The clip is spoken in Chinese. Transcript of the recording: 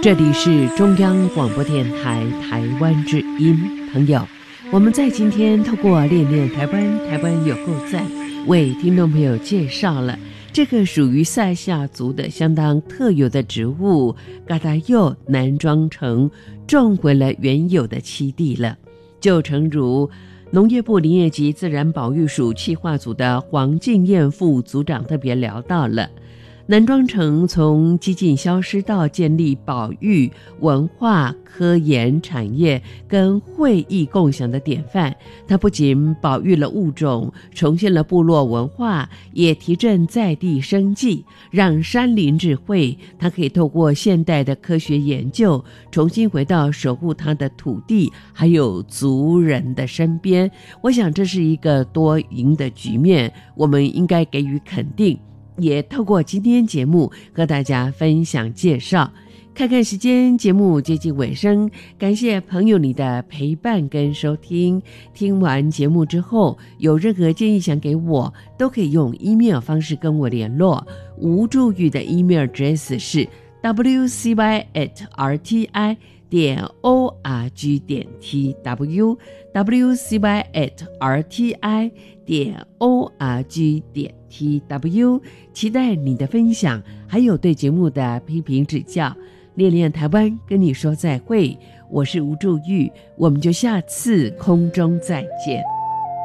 这里是中央广播电台台湾之音。朋友，我们在今天透过练练台湾，台湾有够赞，为听众朋友介绍了这个属于塞夏族的相当特有的植物嘎达柚南庄橙种回了原有的栖地了。就诚如农业部林业及自然保育署企划组的黄敬燕副组长特别聊到了南庄橙从几近消失到建立保育、文化、科研产业跟会议共享的典范。它不仅保育了物种，重现了部落文化，也提振在地生计，让山林智慧它可以透过现代的科学研究，重新回到守护它的土地还有族人的身边。我想这是一个多赢的局面，我们应该给予肯定。也透过今天节目和大家分享介绍。看看时间，节目接近尾声，感谢朋友你的陪伴跟收听。听完节目之后，有任何建议想给我，都可以用 email 方式跟我联络。吴祝玉的 email address 是 wcy@rti.org.tw wcy@rti.org.tw， 期待你的分享，还有对节目的批评指教。练练台湾跟你说再会，我是吴祝玉，我们就下次空中再见。